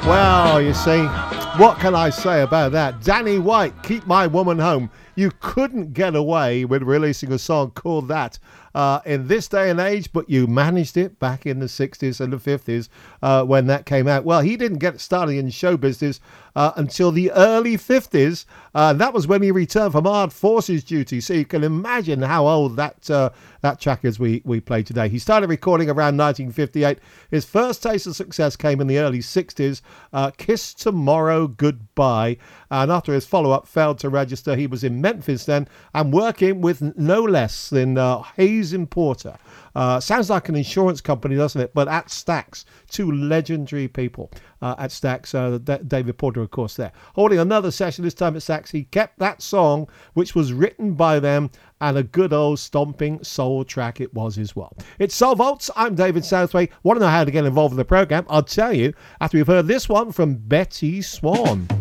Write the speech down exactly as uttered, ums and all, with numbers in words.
Well, you see, what can I say about that? Danny White, Keep My Woman Home. You couldn't get away with releasing a song called that uh, in this day and age, but you managed it back in the sixties and the fifties uh, when that came out. Well, he didn't get started in show business uh, until the early fifties. Uh, that was when he returned from armed forces duty. So you can imagine how old that uh, that track is we, we played today. He started recording around nineteen fifty-eight. His first taste of success came in the early sixties. Uh, Kiss Tomorrow Goodbye. And after his follow-up failed to register, he was in Memphis then and working with no less than uh, Hayes and Porter. Uh, sounds like an insurance company, doesn't it? But at Stax, two legendary people uh, at Stax. Uh, D- David Porter, of course, there. Holding another session, this time at Stax, he kept that song, which was written by them, and a good old stomping soul track it was as well. It's Soul Vaults. I'm David Southway. Want to know how to get involved in the program? I'll tell you after we've heard this one from Betty Swan.